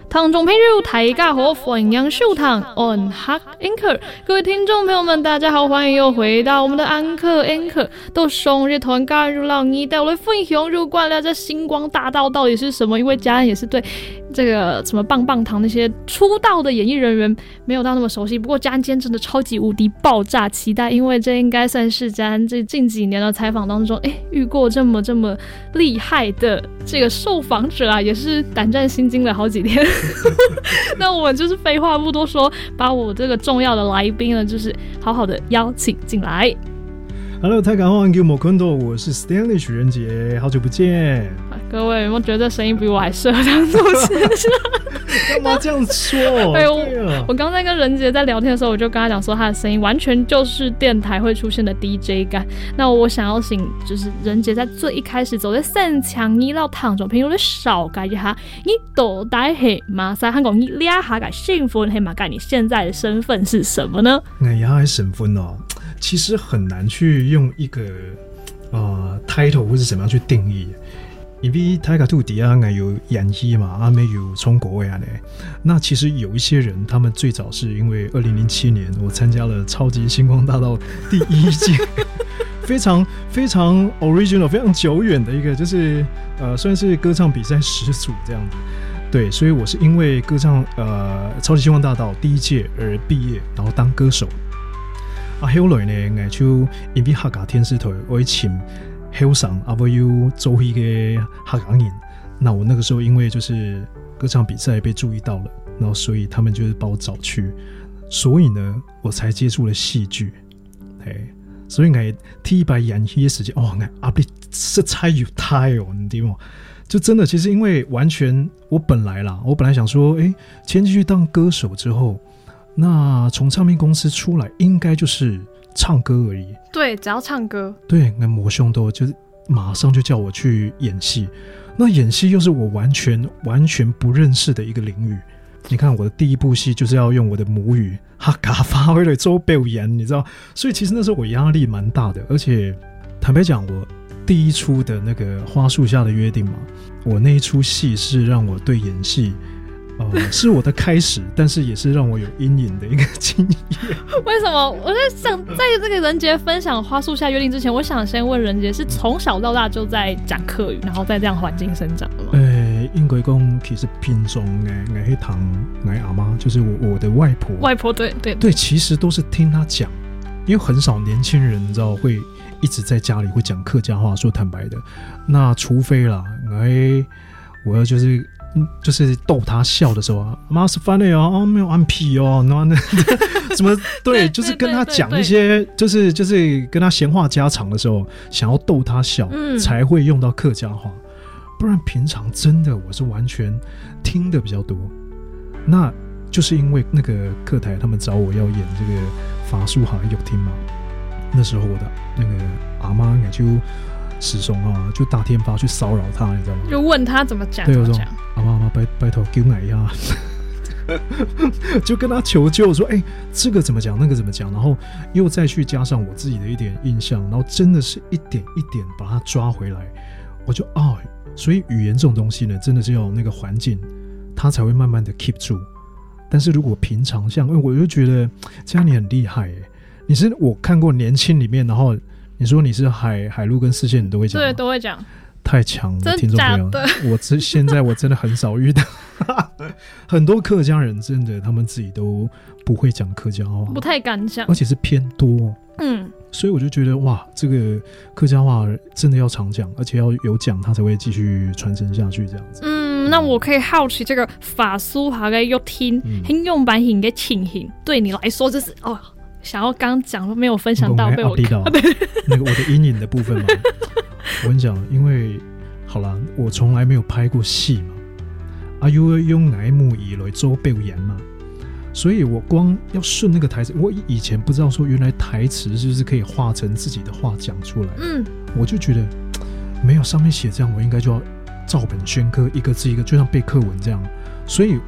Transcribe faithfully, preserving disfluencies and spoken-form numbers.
聽眾朋友大家好，歡迎收聽 On Hak Anchor。各位聽眾朋友們，大家好，歡迎又回到我們的安可 Anchor。到雙日團加入到你帶我來分享入關了這星光大道到底是什麼？因為家人也是對這個什麼棒棒糖那些出道的演藝人員沒有到那麼熟悉。不過家人今天真的超級無敵爆炸期待，因為這應該算是家人這近幾年的採訪當中，誒遇過這麼這麼厲害的這個受訪者啊，也是膽戰心驚了好幾天。那我們就是廢話不多說，把我這個重要的來賓呢，就是好好的邀請進來。 Hello， 大家好，叫莫坤多，我是 Stanley 許仁杰，好久不見。 各位有沒有覺得聲音比我還適合當主持人？ 幹嘛這樣說？ 哎我我剛才跟仁杰在聊天的時候，我就跟他講說，他的聲音完全就是電台會出現的 D J 感。那我想要請，就是仁杰在最一開始走在三強一路聽眾朋友的少解一下，你到底係馬賽香港你倆下嘅身份係嘛？你現在的身份是什麼呢？ 我而家嘅身份哦，其實很難去用一個呃 title 或者怎麼樣去定義，因為大家都底下我有演藝嘛，啊沒有從國外啊。那其實有一些人，他們最早是因為二零零七年我參加了超級星光大道第一屆，非常非常 original、非常久遠的一個，就是呃算是歌唱比賽始祖這樣子。對，所以我是因為歌唱呃超級星光大道第一屆而畢業，然後當歌手。啊，後來呢，我就因為客家電視台我請後生啊，我又做一個客家人。那我那個時候因為就是歌唱比賽被注意到了，然後所以他們就是把我找去，所以呢，我才接觸了戲劇。嘿，所以我第一擺演戲的時間，哦，我壓力實在有太哦，你知道嗎？就真的，其實因為完全我本來啦，我本來想說，誒，先進去當歌手之後。那從唱片公司出來應該就是唱歌而已， 對，只要唱歌。 對，我魔兄都就是馬上就叫我去演戲，那演戲又是我完全完全不認識的一個領域。你看我的第一部戲就是要用我的母語客家話來做表演，你知道，所以其實那時候我壓力蠻大的。而且坦白講，我第一出的那個花樹下的約定嘛，我那一出戲是讓我對演戲呃、是我的開始，但是也是讓我有陰影的一個經驗。 為什麼？我在想，在這個仁杰分享花樹下約定之前，我想先問仁杰，是從小到大就在講客語，然後在這樣環境生長的嗎？ 誒、欸，應該講其實偏重嘅，我係同我阿媽，就是我我的外婆。 外婆對對對，其實都是聽她講，因為很少年輕人你知道會一直在家裡會講客家話。說坦白的，那除非啦，我我要就是。就是逗他笑的時候啊，媽是翻了哦，沒有安屁哦，然後呢，什麼對，就是跟他講一些，就是就是跟他閒話家常的時候，想要逗他笑，嗯，才會用到客家話，不然平常真的我是完全聽的比較多。那就是因為那個客台他們找我要演這個法術哈有聽嘛，那時候我的那個阿媽也就。始終啊，就打電話去騷擾他，你知道嗎？就問他怎麼講， 對，我說阿媽阿媽拜拜託救我一下，就跟他求救，說哎、欸，這個怎麼講，那個怎麼講，然後又再去加上我自己的一點印象，然後真的是一點一點把它抓回來，我就哦，所以語言這種東西呢，真的是要有那個環境，它才會慢慢的 keep 住。但是如果平常像，因為我就覺得這樣你很厲害耶，你是我看過年輕裡面，然後。你說你是海海陸跟四線你都會講嗎？對， 都會講。 太強了，聽眾朋友，我這現在我真的很少遇到很多客家人，真的他們自己都不會講客家話， 不太敢講， 而且是偏多。嗯，所以我就覺得哇，這個客家話真的要常講，而且要有講，它才會繼續傳承下去，這樣子。 嗯，那我可以好奇這個法術下嘅約聽，應用版型嘅情形，對你來說就是哦。想要剛講都沒有分享到被我看到那個我的陰影的部分嘛。我跟你講，因為好啦，我從來沒有拍過戲嘛，啊又用愛慕語來做表演嘛，所以我光要順那個台詞，我以前不知道說原來台詞就是可以化成自己的話講出來。嗯，我就覺得沒有上面寫這樣，我應該就要照本宣科，一個字一個，就像背課文這樣。所以